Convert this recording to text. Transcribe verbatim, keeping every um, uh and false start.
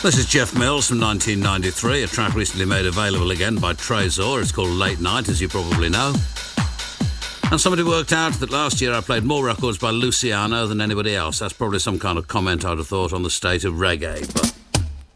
This is Jeff Mills from nineteen ninety-three, a track recently made available again by Trezor. It's called Late Night, as you probably know. And somebody worked out that last year I played more records by Luciano than anybody else. That's probably some kind of comment, I'd have thought, on the state of reggae, but